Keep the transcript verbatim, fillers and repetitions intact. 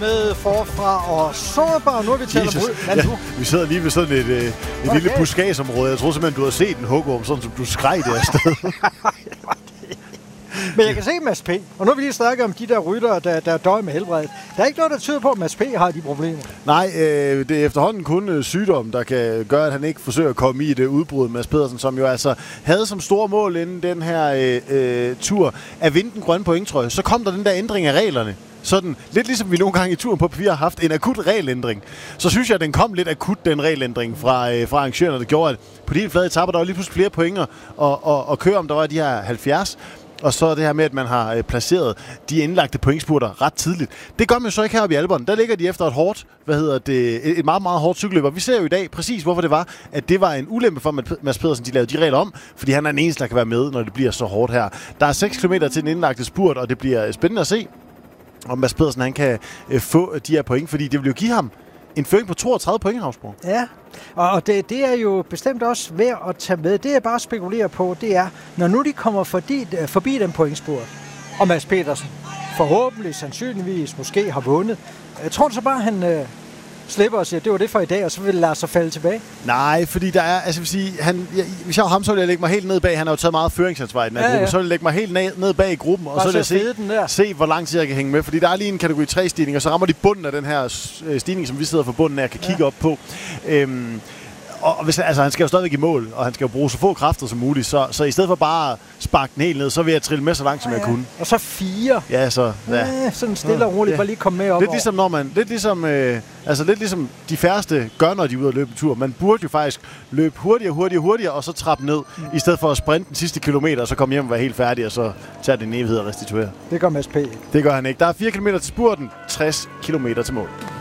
med forfra og sårbar. Nu har vi talt om ud. Ja, vi sidder lige ved sådan et, et, et okay. lille buskasområde. Jeg tror simpelthen, du har set en hugorm, sådan som du skreg det afsted. Men jeg kan se Mads P. Og nu har vi lige snakket om de der ryttere, der, der døjer med helbredet. Der er ikke noget, der tyder på, at Mads P. har de problemer. Nej, øh, det er efterhånden kun øh, sygdom, der kan gøre, at han ikke forsøger at komme i det udbrud. Mads Pedersen, som jo altså havde som store mål inden den her øh, øh, tur at vinde den grønne pointtrøje. Så kom der den der ændring af reglerne. Sådan, lidt ligesom vi nogle gange i turen på P fire har haft en akut regelændring. Så synes jeg, at den kom lidt akut, den regelændring fra, øh, fra arrangørerne, der gjorde, at på de helt flade etapper, der var lige pludselig flere pointer og, og, og køre om, der var de her halvfjerds. Og så det her med, at man har øh, placeret de indlagte pointspurter ret tidligt. Det gør man så ikke heroppe i Alperne. Der ligger de efter et hårdt, hvad hedder det, et meget, meget hårdt cykelløb. Og vi ser jo i dag præcis, hvorfor det var, at det var en ulempe for Mads Pedersen, de lavede de regler om. Fordi han er den eneste, der kan være med, når det bliver så hårdt her. Der er seks kilometer til den indlagte spurt, og det bliver spændende at se, om Mads Pedersen han kan øh, få de her point. Fordi det vil jo give ham en føring på toogtredive point, Havsborg. Ja, og det, det er jo bestemt også værd at tage med. Det jeg bare spekulerer på, det er, når nu de kommer forbi, forbi den pointspurt, og Mads Pedersen forhåbentlig, sandsynligvis, måske har vundet. Jeg tror så bare, han øh, slipper og siger, det var det for i dag, og så vil lade sig falde tilbage? Nej, fordi der er, altså vil sige, han, jeg, hvis jeg var ham, så ville jeg lægge mig helt ned bag. Han har jo taget meget føringsansvar i den her ja, gruppe. Ja. Så ville jeg lægge mig helt ned, ned bag i gruppen, og bare så vil jeg se, den der. se, hvor lang tid jeg kan hænge med. Fordi der er lige en kategori tre stigning, og så rammer de bunden af den her stigning, som vi sidder for bunden af, kan kigge ja. op på. Øhm, Og hvis, altså, han skal jo stadigvæk i mål, og han skal jo bruge så få kræfter som muligt, så, så i stedet for bare at sparke den helt ned, så vil jeg trille med så langt, som ja, ja. jeg kunne. Og så fire. Ja, så... Ja. Ja, sådan stille og roligt, ja. bare lige komme med op. Lidt ligesom, når man, lidt ligesom, øh, altså lidt ligesom de færreste gør, når de er ude at løbe en tur. Man burde jo faktisk løbe hurtigere, hurtigere, hurtigere, og så trappe ned, mm. i stedet for at sprinte den sidste kilometer, og så komme hjem og være helt færdig, og så tage det en evighed og restituere. Det gør Mads P. Det gør han ikke. Der er fire kilometer til spurten, tres kilometer til mål.